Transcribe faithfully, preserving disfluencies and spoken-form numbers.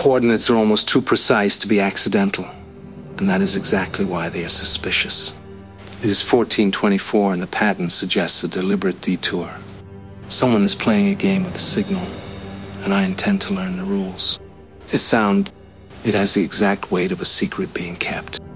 coordinates are almost too precise to be accidental, and that is exactly why they are suspicious. It is fourteen twenty-four, and the pattern suggests a deliberate detour. Someone is playing a game with the signal, and I intend to learn the rules. This sound, it has the exact weight of a secret being kept.